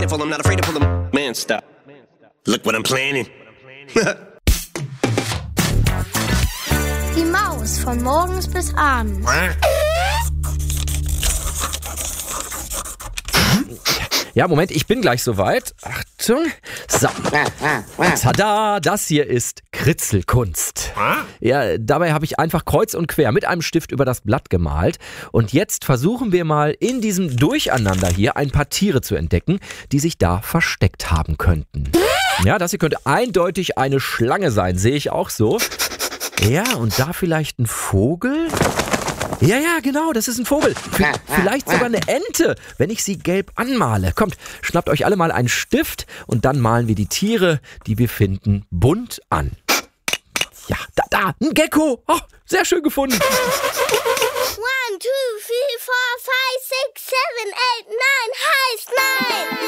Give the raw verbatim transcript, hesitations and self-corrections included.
handful, I'm not afraid to pull them. Man, stop. Look what I'm planning. Die Maus von morgens bis abends. Ja, Moment, ich bin gleich soweit. Achtung. So. Tada, das hier ist Kritzelkunst. Ja, dabei habe ich einfach kreuz und quer mit einem Stift über das Blatt gemalt. Und jetzt versuchen wir mal in diesem Durcheinander hier ein paar Tiere zu entdecken, die sich da versteckt haben könnten. Ja, das hier könnte eindeutig eine Schlange sein, sehe ich auch so. Ja, und da vielleicht ein Vogel? Ja, ja, genau, das ist ein Vogel. V- vielleicht sogar eine Ente, wenn ich sie gelb anmale. Kommt, schnappt euch alle mal einen Stift und dann malen wir die Tiere, die wir finden, bunt an. Ja, da, da, ein Gecko. Oh, sehr schön gefunden. One, two, three, four, five, six, seven, eight, nine heißt nein.